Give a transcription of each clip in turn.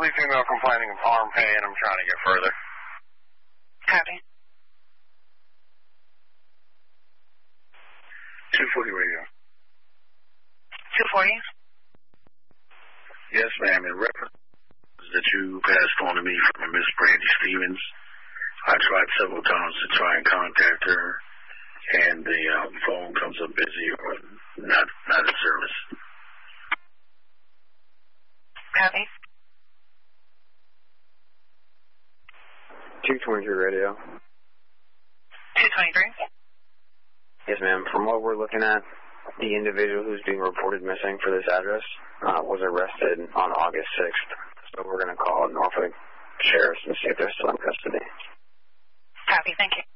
elderly female complaining of arm pain. I'm trying to get further. Copy. 240 radio. 240? Yes, ma'am. In reference that you passed on to me from Miss Brandy Stevens, I tried several times to try and contact her, and the phone comes up busy or not in service. Copy. 223 radio. 223? Yes, ma'am. From what we're looking at, the individual who's being reported missing for this address was arrested on August 6th. So we're going to call Norfolk Sheriff's and see if they're still in custody. Copy. Thank you.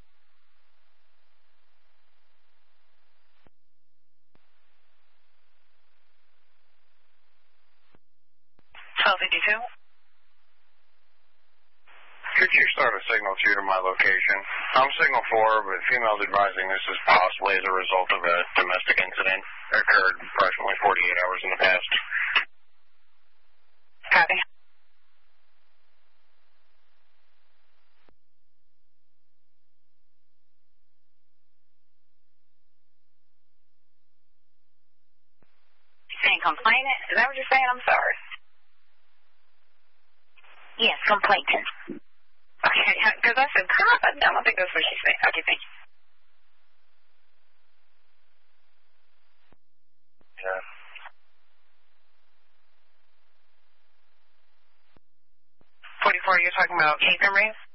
$1252? Could you start a signal 2 to my location? I'm signal 4, but females advising this is possibly as a result of a domestic incident that occurred approximately 48 hours in the past. Copy. Saying complainant? Is that what you're saying? I'm sorry. Yes, complainant. Okay, because I said, I don't think that's what she's saying. Okay, thank you. Yeah. 44, you're talking about Kate Memories?